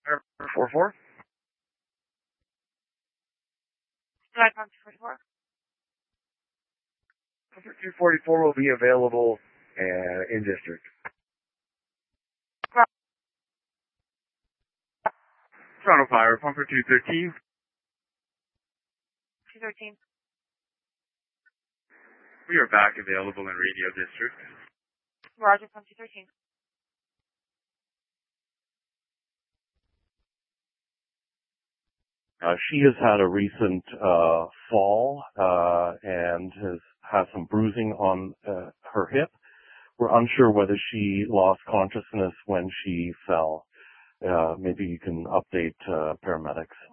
44. Flight 244. Comfort 244 will be available in district. Toronto Fire, Comfort 213. 213. We are back available in radio district. Roger, from 213. She has had a recent fall and has had some bruising on her hip. We're unsure whether she lost consciousness when she fell. Maybe you can update paramedics.